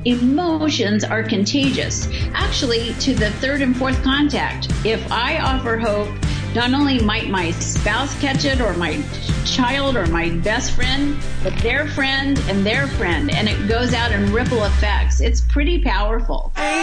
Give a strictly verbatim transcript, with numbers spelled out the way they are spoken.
Emotions are contagious, actually, to the third and fourth contact. If I offer hope, not only might my spouse catch it, or my child, or my best friend, but their friend and their friend, and it goes out in ripple effects. It's pretty powerful.